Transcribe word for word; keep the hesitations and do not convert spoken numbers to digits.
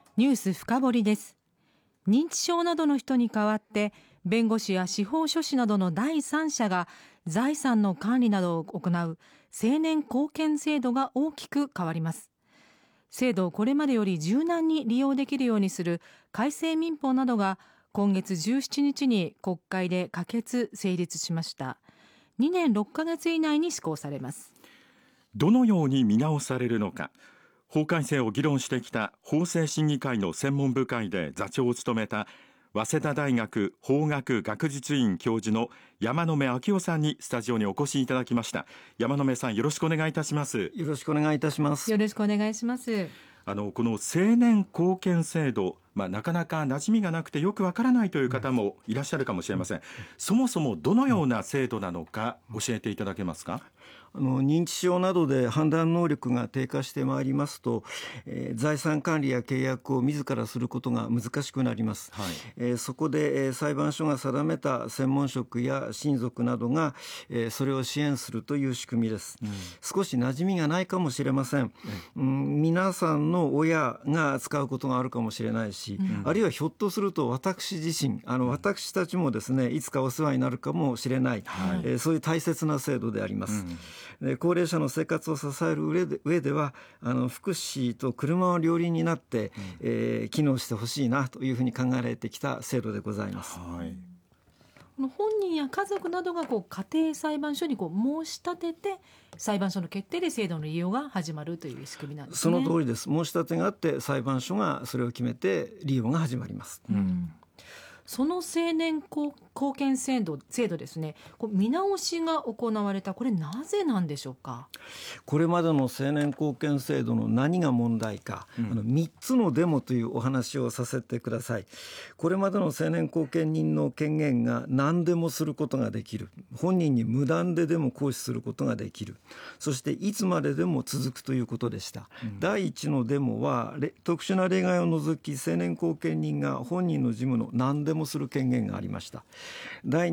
ニュース深掘りです。認知症などの人に代わって弁護士や司法書士などの第三者が財産の管理などを行う成年後見制度が大きく変わります。制度をこれまでより柔軟に利用できるようにする改正民法などが今月じゅうしちにちに国会で可決成立しました。にねんろっかげつ以内に施行されます。 どのように見直されるのか、法改正を議論してきた法制審議会の専門部会で座長を務めた早稲田大学法学学術院教授の山野辺昭夫さんにスタジオにお越しいただきました。山野辺さん、よろしくお願いいたします。 よろしくお願いいたします。 よろしくお願いします。 あのこの成年後見制度、まあ、なかなか馴染みがなくてよくわからないという方もいらっしゃるかもしれません。そもそもどのような制度なのか教えていただけますか。 あの認知症などで判断能力が低下してまいりますと、えー、財産管理や契約を自らすることが難しくなります、はい。えー、そこで、えー、裁判所が定めた専門職や親族などが、えー、それを支援するという仕組みです、うん、少し馴染みがないかもしれません、うん、皆さんの親が使うことがあるかもしれないし、うん、あるいはひょっとすると私自身あの私たちもですね、いつかお世話になるかもしれない、はい。えー、そういう大切な制度であります、うん。で高齢者の生活を支える上で、上ではあの福祉と車は両輪になって、うん、えー、機能してほしいなというふうに考えられてきた制度でございます、はい。 本人や家族などがこう家庭裁判所にこう申し立てて裁判所の決定で制度の利用が始まるという仕組みなんですね。 その通りです。申し立てがあって裁判所がそれを決めて利用が始まります、うん。 その成年後見制度、制度ですね、こう見直しが行われた、これなぜなんでしょうか。 これまでの成年後見制度の何が問題か、うん、あのみっつのデモというお話をさせてください。これまでの成年後見人の権限が何でもすることができる、本人に無断ででも行使することができる、そしていつまででも続くということでした、うん、第一のデモは特殊な例外を除き成年後見人が本人の事務の何でもする権限がありました。第